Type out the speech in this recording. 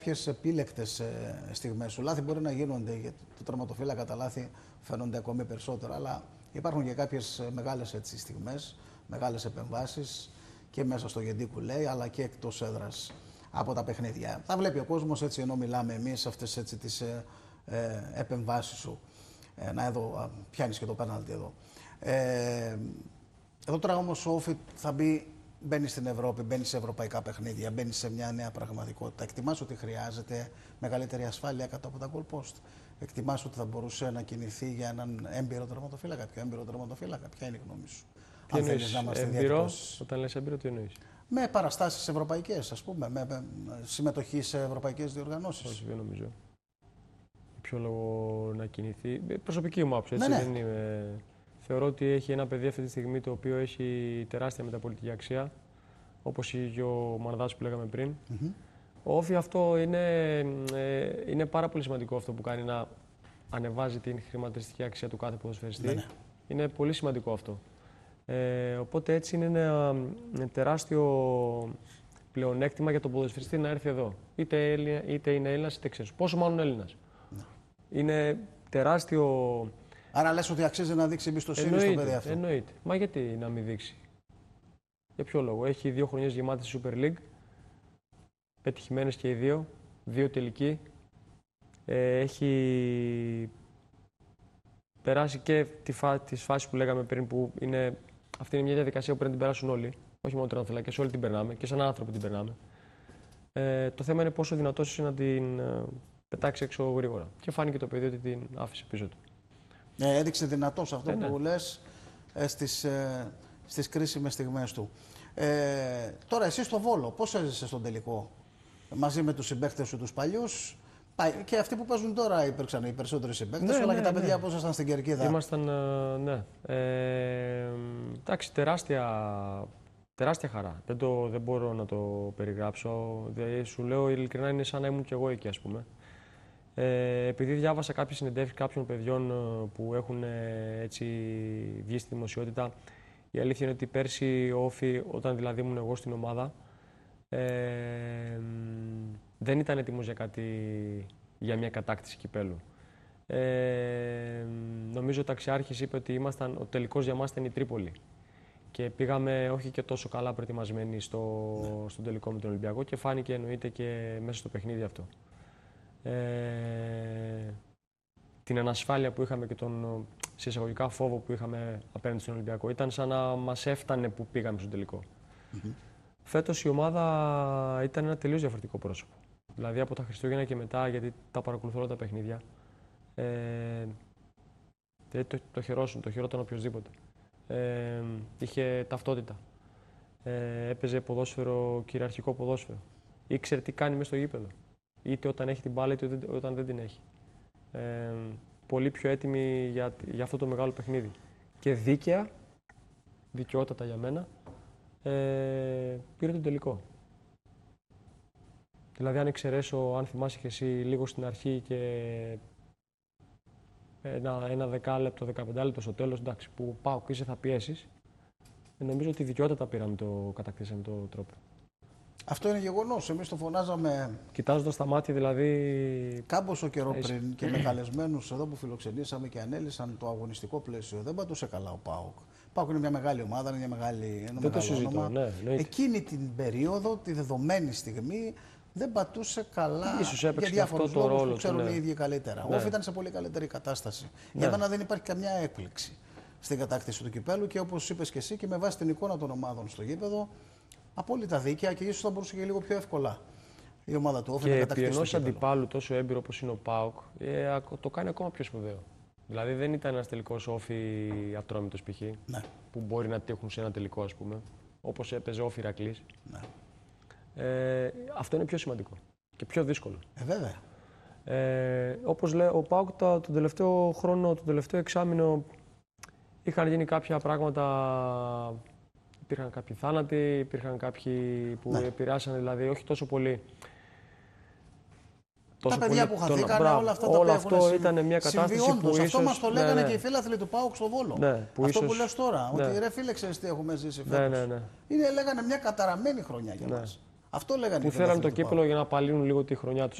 Κάποιες επίλεκτες στιγμές σου. Λάθη μπορεί να γίνονται, γιατί το τερματοφύλακα τα λάθη φαίνονται ακόμη περισσότερο, αλλά υπάρχουν και κάποιες μεγάλες στιγμές, μεγάλες επεμβάσεις και μέσα στο Γεντίκου λέει, αλλά και εκτός έδρας από τα παιχνίδια. Τα βλέπει ο κόσμος έτσι, ενώ μιλάμε εμείς αυτές έτσι, τις επεμβάσεις σου. Να εδώ, πιάνεις και το πέναλτι εδώ. Εδώ τώρα όμως ο Όφη θα μπαίνει στην Ευρώπη, μπαίνει σε ευρωπαϊκά παιχνίδια, μπαίνει σε μια νέα πραγματικότητα. Εκτιμάς ότι χρειάζεται μεγαλύτερη ασφάλεια κάτω από τα goal post. Εκτιμάς ότι θα μπορούσε να κινηθεί για έναν έμπειρο τερματοφύλακα, πιο έμπειρο τερματοφύλακα. Ποια είναι η γνώμη σου? Τι αν θέλεις να είμαστε διατυπώσεις. Όταν λες έμπειρο, τι εννοείς? Με παραστάσεις ευρωπαϊκές, ας πούμε, με συμμετοχή σε ευρωπαϊκές διοργανώσεις. Όχι, δεν νομίζω. Ποιο λόγο να κινηθεί? Προσωπική μου άποψη, έτσι Ναι. δεν είμαι. Θεωρώ ότι έχει ένα παιδί αυτή τη στιγμή το οποίο έχει τεράστια μεταπολιτική αξία, όπως είχε ο Μανδάς που λέγαμε πριν. Ο Όφη αυτό είναι πάρα πολύ σημαντικό αυτό που κάνει, να ανεβάζει την χρηματιστική αξία του κάθε ποδοσφαιριστή. Ναι. Είναι πολύ σημαντικό αυτό. Οπότε έτσι είναι ένα τεράστιο πλεονέκτημα για τον ποδοσφαιριστή να έρθει εδώ. Είτε είναι Έλληνας είτε ξένος. Πόσο μάλλον Έλληνας. Ναι. Είναι τεράστιο. Άρα λες ότι αξίζει να δείξει εμπιστοσύνη στο παιδί αυτό? Εννοείται. Μα γιατί να μην δείξει? Για ποιο λόγο? Έχει 2 χρονιές γεμάτες στη Super League. Πετυχημένες και οι δύο. 2 τελικοί. Έχει περάσει και τις φάσεις που λέγαμε πριν, που είναι. Αυτή είναι μια διαδικασία που πρέπει να την περάσουν όλοι. Όχι μόνο τερματοφύλακες, όλοι την περνάμε και σαν άνθρωποι την περνάμε. Το θέμα είναι πόσο δυνατός είσαι να την πετάξει έξω γρήγορα. Και φάνηκε το παιδί ότι την άφησε πίσω του. Έδειξε δυνατός αυτό που λες στις κρίσιμες στιγμές του. Τώρα εσύ στο Βόλο, πώς έζησες στον τελικό? Μαζί με τους συμπαίκτες σου τους παλιούς, και αυτοί που παίζουν τώρα υπήρξαν οι περισσότεροι συμπαίκτες, αλλά και τα παιδιά που ήσασταν στην Κερκίδα. Ήμασταν, ναι. Εντάξει, τεράστια χαρά. Δεν μπορώ να το περιγράψω. Σου λέω ειλικρινά, είναι σαν να ήμουν κι εγώ εκεί, ας πούμε. Επειδή διάβασα κάποιες συνεντεύξεις κάποιων παιδιών που έχουν έτσι βγει στη δημοσιότητα, η αλήθεια είναι ότι πέρσι ο Όφη, όταν δηλαδή ήμουν εγώ στην ομάδα, δεν ήταν έτοιμος για μια κατάκτηση κυπέλου. Νομίζω ο ταξιάρχης είπε ότι ο τελικός για μας ήταν η Τρίπολη. Και πήγαμε όχι και τόσο καλά προετοιμασμένοι στον τελικό με τον Ολυμπιακό και φάνηκε εννοείται και μέσα στο παιχνίδι αυτό. Την ανασφάλεια που είχαμε και τον συσσαγωγικά φόβο που είχαμε απέναντι στον Ολυμπιακό ήταν σαν να μας έφτανε που πήγαμε στον τελικό. Φέτος η ομάδα ήταν ένα τελείως διαφορετικό πρόσωπο. Δηλαδή από τα Χριστούγεννα και μετά, γιατί τα παρακολουθώ όλα τα παιχνίδια, το χαιρόταν οποιοδήποτε. Είχε ταυτότητα. Έπαιζε ποδόσφαιρο, κυριαρχικό ποδόσφαιρο. Ήξερε τι κάνει μέσα στο γήπεδο. Είτε όταν έχει την μπάλα, είτε όταν δεν την έχει. Πολύ πιο έτοιμη για αυτό το μεγάλο παιχνίδι. Και δικαιότατα για μένα, πήρε τον τελικό. Δηλαδή, αν εξαιρέσω, αν θυμάσαι και εσύ λίγο στην αρχή και ένα 10 λεπτό, 15 λεπτό στο τέλος, εντάξει, που πάω και είσαι θα πιέσεις, νομίζω ότι δικαιότατα πήραμε το κατακτήσαμε το τρόπο. Αυτό είναι γεγονός. Εμείς το φωνάζαμε. Κοιτάζοντας τα μάτια, δηλαδή. Κάμποσο καιρό πριν και με καλεσμένους εδώ που φιλοξενήσαμε και ανέλησαν το αγωνιστικό πλαίσιο. Δεν πατούσε καλά ο ΠΑΟΚ. Ο ΠΑΟΚ είναι μια μεγάλη ομάδα, είναι ένα μεγάλο όνομα. Ναι, εκείνη την περίοδο, τη δεδομένη στιγμή, δεν πατούσε καλά. Ίσως για διάφορους λόγους που ξέρουν οι ίδιοι καλύτερα. Ναι. Ο Όφη ήταν σε πολύ καλύτερη κατάσταση. Για μένα δεν υπάρχει καμιά έκπληξη στην κατάκτηση του κυπέλου και όπως είπες και εσύ, και με βάση την εικόνα των ομάδων στο γήπεδο, απόλυτα δίκαια και ίσως θα μπορούσε και λίγο πιο εύκολα η ομάδα του Όφη να κατακτήσει. Και επί ενός αντιπάλου τόσο έμπειρο όπως είναι ο ΠΑΟΚ, το κάνει ακόμα πιο σπουδαίο. Δηλαδή δεν ήταν ένας τελικός Όφη Ατρόμητος π.χ. Ναι. Που μπορεί να τύχουν σε ένα τελικό, ας πούμε, όπως έπαιζε Όφη Ηρακλής. Ναι. Αυτό είναι πιο σημαντικό και πιο δύσκολο. Βέβαια. Όπως λέω, ο ΠΑΟΚ τον τελευταίο χρόνο, το τελευταίο εξάμηνο, είχαν γίνει κάποια πράγματα. Υπήρχαν κάποιοι θάνατοι, υπήρχαν κάποιοι που επηρεάσαν, δηλαδή όχι τόσο πολύ. Τα παιδιά που χαθήκανε, όλα αυτά τα όλο οποία αυτό ήταν μια κατάσταση που ίσως. Αυτό μας το λέγανε και οι φίλαθλοι του ΠΑΟΚ στο Βόλο. Που αυτό ίσως, που λες τώρα, ότι ρε φίλε, ξέρεις τι έχουμε ζήσει φέτος. Ναι. Λέγανε μια καταραμένη χρονιά για μας. Αυτό λέγανε. Που θέλανε το κύπελο για να απαλύνουν λίγο τη χρονιά του.